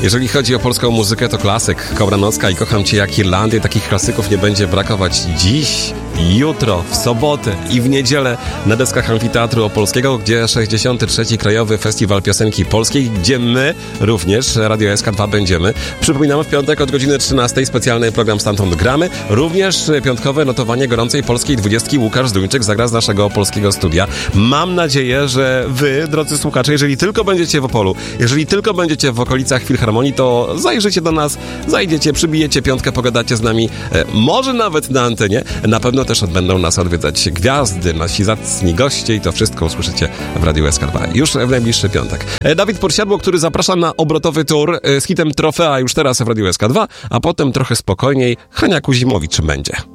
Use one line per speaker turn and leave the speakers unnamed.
Jeżeli chodzi o polską muzykę, to klasyk Kobra Nocka i Kocham Cię jak Irlandię. Takich klasyków nie będzie brakować dziś, jutro, w sobotę i w niedzielę na deskach Amfiteatru Opolskiego, gdzie 63. Krajowy Festiwal Piosenki Polskiej, gdzie my również, Radio SK2, będziemy. Przypominamy, w piątek od godziny 13 specjalny program Stamtąd Gramy. Również piątkowe notowanie gorącej polskiej 20. Łukasz Zduńczyk zagra z naszego polskiego studia. Mam nadzieję, że wy, drodzy słuchacze, jeżeli tylko będziecie w Opolu, jeżeli tylko będziecie w okolicach Filharmonii, to zajrzycie do nas, zajdziecie, przybijecie piątkę, pogadacie z nami, może nawet na antenie. Na pewno też będą nas odwiedzać gwiazdy, nasi zacni goście i to wszystko usłyszycie w Radiu SK2 już w najbliższy piątek. Dawid Podsiadło, który zaprasza na obrotowy tour z hitem Trofea już teraz w Radiu SK2, a potem trochę spokojniej Hania Kuzimowicz będzie.